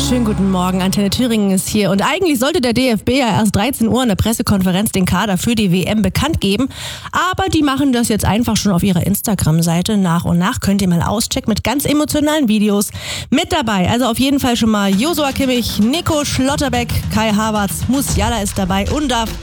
Schönen guten Morgen, Antenne Thüringen ist hier. Und eigentlich sollte der DFB ja erst 13 Uhr in der Pressekonferenz den Kader für die WM bekannt geben. Aber die machen das jetzt einfach schon auf ihrer Instagram-Seite nach und nach. Könnt ihr mal auschecken mit ganz emotionalen Videos mit dabei. Also auf jeden Fall schon mal Joshua Kimmich, Nico Schlotterbeck, Kai Havertz, Musiala ist dabei und darf